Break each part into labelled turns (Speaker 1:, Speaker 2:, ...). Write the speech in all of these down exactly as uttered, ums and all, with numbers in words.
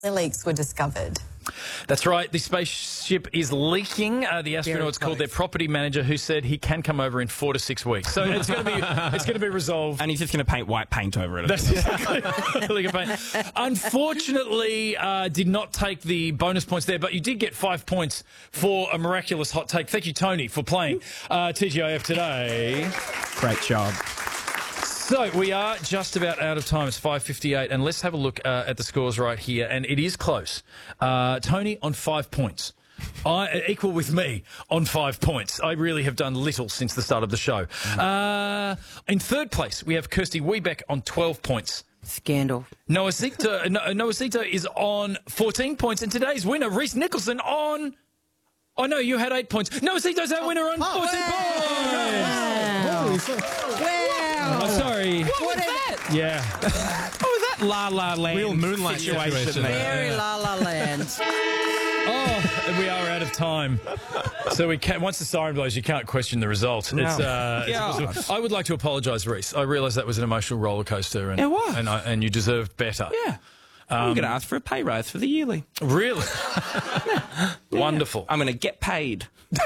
Speaker 1: leaks were discovered.
Speaker 2: That's right. The spaceship is leaking. Uh, the astronauts called their property manager, who said he can come over in four to six weeks. So it's going to be it's going to be resolved.
Speaker 3: And he's just going to paint white paint over it.
Speaker 2: That's exactly. Unfortunately, uh, did not take the bonus points there, but you did get five points for a miraculous hot take. Thank you, Tony, for playing uh, T G I F today.
Speaker 3: Great job.
Speaker 2: So we are just about out of time. It's five fifty-eight, and let's have a look uh, at the scores right here. And it is close. Uh, Tony on five points. I, equal with me on five points. I really have done little since the start of the show. Uh, in third place, we have Kirsty Wiebeck on twelve points.
Speaker 4: Scandal.
Speaker 2: Noah Zito, no, Noah Zito is on fourteen points, and today's winner, Reese Nicholson, on... Oh, no, you had eight points. Noah Zito's our winner on fourteen
Speaker 4: Wow.
Speaker 2: points!
Speaker 4: Wow.
Speaker 2: Oh, sorry.
Speaker 4: What is that?
Speaker 2: Yeah.
Speaker 3: What was that La La Land
Speaker 5: Real moonlight
Speaker 3: situation?
Speaker 5: situation.
Speaker 3: there?
Speaker 4: Very La La Land.
Speaker 2: Oh, and we are out of time. So we can once the siren blows, you can't question the result. It's, uh,
Speaker 3: Yeah.
Speaker 2: it's, I would like to apologise, Reese. I realise that was an emotional roller coaster, and
Speaker 3: It was.
Speaker 2: and, I, and you deserved better.
Speaker 3: Yeah. I'm going to ask for a pay rise for the yearly.
Speaker 2: Really? Wonderful.
Speaker 3: I'm going to get paid.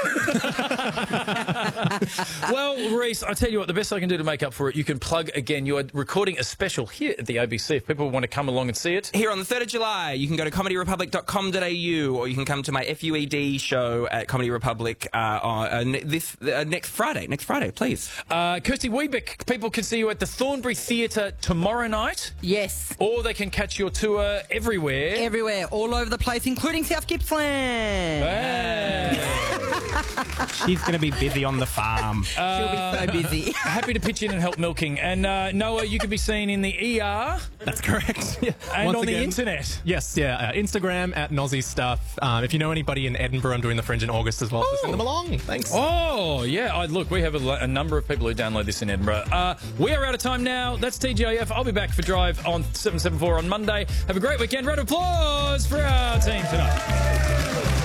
Speaker 2: Well, Reese, I tell you what, the best I can do to make up for it, you can plug again. You are recording a special here at the A B C. If people want to come along and see it.
Speaker 3: Here on the third of July, you can go to comedy republic dot com dot a u, or you can come to my F U E D show at Comedy Republic uh, on, uh, ne- this uh, next Friday. Next Friday, please.
Speaker 2: Uh, Kirsty Wiebeck, people can see you at the Thornbury Theatre tomorrow night,
Speaker 4: Yes.
Speaker 2: or they can catch your tour everywhere.
Speaker 4: Everywhere, all over the place, including South Gippsland.
Speaker 2: Hey.
Speaker 3: She's going to be busy on the farm.
Speaker 4: She'll be so busy.
Speaker 2: Happy to pitch in and help milking. And uh, Noah, you can be seen in the E R
Speaker 5: That's correct. Yeah.
Speaker 2: and
Speaker 5: Once
Speaker 2: on the
Speaker 5: again,
Speaker 2: internet.
Speaker 5: Yes, yeah. Uh, Instagram at Nozzy Stuff. Um, if you know anybody in Edinburgh, I'm doing the Fringe in August as well, so send them along. Thanks.
Speaker 2: Oh, yeah. I, look, we have a, a number of people who download this in Edinburgh. Uh, we are out of time now. That's T G I F. I'll be back for Drive on seven seven four on Monday. Have a great weekend. Round of applause for our team tonight.